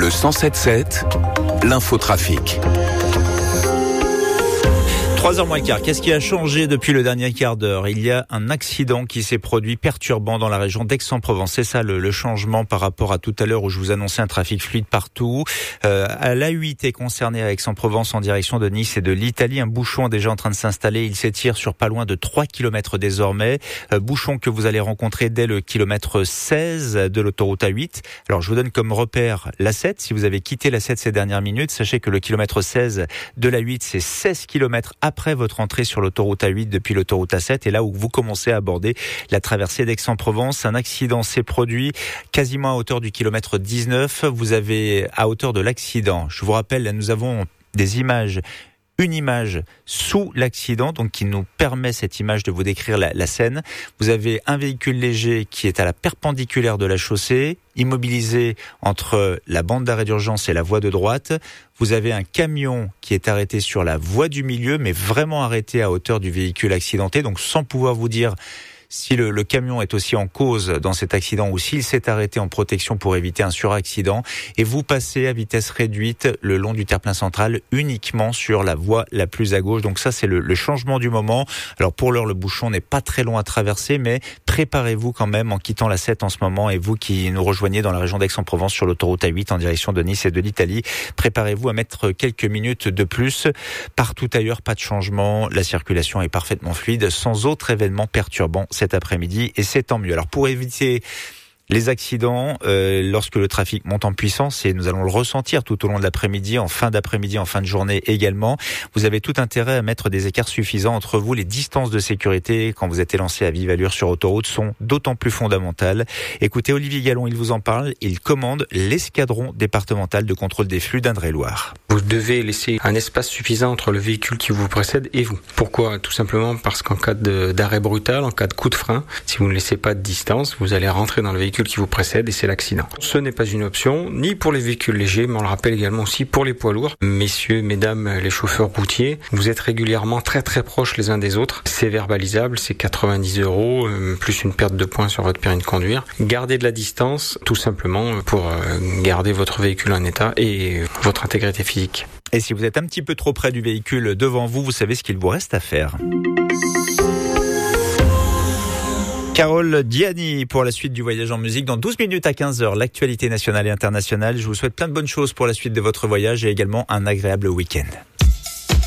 Le 107.7, l'infotrafic. 3h moins le quart. Qu'est-ce qui a changé depuis le dernier quart d'heure ? Il y a un accident qui s'est produit perturbant dans la région d'Aix-en-Provence. C'est ça le changement par rapport à tout à l'heure où je vous annonçais un trafic fluide partout. L'A8 est concerné à Aix-en-Provence en direction de Nice et de l'Italie. Un bouchon est déjà en train de s'installer. Il s'étire sur pas loin de 3 km désormais. Bouchon que vous allez rencontrer dès le kilomètre 16 de l'autoroute A8. Alors je vous donne comme repère l'A7. Si vous avez quitté l'A7 ces dernières minutes, sachez que le kilomètre 16 de l'A8, c'est 16 km après votre entrée sur l'autoroute A8 depuis l'autoroute A7 et là où vous commencez à aborder la traversée d'Aix-en-Provence. Un accident s'est produit quasiment à hauteur du kilomètre 19. Vous avez à hauteur de l'accident. Je vous rappelle, là, nous avons des images. Une image sous l'accident, donc qui nous permet cette image de vous décrire la scène. Vous avez un véhicule léger qui est à la perpendiculaire de la chaussée, immobilisé entre la bande d'arrêt d'urgence et la voie de droite. Vous avez un camion qui est arrêté sur la voie du milieu, mais vraiment arrêté à hauteur du véhicule accidenté, donc sans pouvoir vous dire si le camion est aussi en cause dans cet accident ou s'il s'est arrêté en protection pour éviter un suraccident. Et vous passez à vitesse réduite le long du terre-plein central uniquement sur la voie la plus à gauche. Donc ça, c'est le changement du moment. Alors pour l'heure, le bouchon n'est pas très long à traverser, mais préparez-vous quand même en quittant la 7 en ce moment. Et vous qui nous rejoignez dans la région d'Aix-en-Provence sur l'autoroute A8 en direction de Nice et de l'Italie, préparez-vous à mettre quelques minutes de plus. Partout ailleurs, pas de changement. La circulation est parfaitement fluide, sans autre événement perturbant cet après-midi, et c'est tant mieux. Alors pour éviter les accidents, lorsque le trafic monte en puissance, et nous allons le ressentir tout au long de l'après-midi, en fin d'après-midi, en fin de journée également, vous avez tout intérêt à mettre des écarts suffisants entre vous. Les distances de sécurité, quand vous êtes élancé à vive allure sur autoroute, sont d'autant plus fondamentales. Écoutez, Olivier Gallon, il vous en parle. Il commande l'escadron départemental de contrôle des flux d'Indre-et-Loire. Vous devez laisser un espace suffisant entre le véhicule qui vous précède et vous. Pourquoi ? Tout simplement parce qu'en cas d'arrêt brutal, en cas de coup de frein, si vous ne laissez pas de distance, vous allez rentrer dans le véhicule qui vous précède et c'est l'accident. Ce n'est pas une option, ni pour les véhicules légers, mais on le rappelle également aussi pour les poids lourds. Messieurs, mesdames, les chauffeurs routiers, vous êtes régulièrement très très proches les uns des autres. C'est verbalisable, c'est 90 €, plus une perte de points sur votre permis de conduire. Gardez de la distance, tout simplement, pour garder votre véhicule en état et votre intégrité physique. Et si vous êtes un petit peu trop près du véhicule devant vous, vous savez ce qu'il vous reste à faire. Carole Diani pour la suite du voyage en musique. Dans 12 minutes à 15h, l'actualité nationale et internationale. Je vous souhaite plein de bonnes choses pour la suite de votre voyage et également un agréable week-end.